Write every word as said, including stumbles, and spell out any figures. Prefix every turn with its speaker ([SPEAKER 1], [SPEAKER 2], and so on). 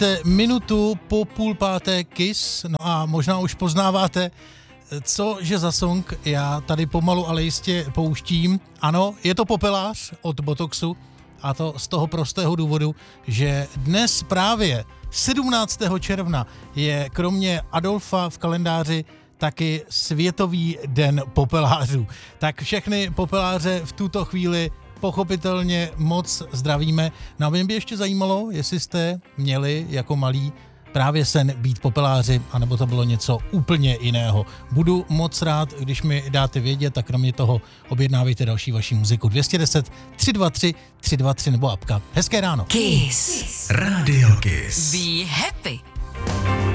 [SPEAKER 1] Máte minutu po půl páté Kiss, no a možná už poznáváte, cože za song já tady pomalu, ale jistě pouštím. Ano, je to Popelář od Botoxu a to z toho prostého důvodu, že dnes právě sedmnáctého června je kromě Adolfa v kalendáři taky Světový den popelářů. Tak všechny popeláře v tuto chvíli pochopitelně moc zdravíme. No a mě by ještě zajímalo, jestli jste měli jako malí právě sen být popeláři, anebo to bylo něco úplně jiného. Budu moc rád, když mi dáte vědět, tak kromě toho objednávejte další vaši muziku. dvě stě deset, tři dva tři, tři dva tři nebo apka. Hezké ráno.
[SPEAKER 2] Kiss.
[SPEAKER 3] Radio Kiss.
[SPEAKER 2] Be happy.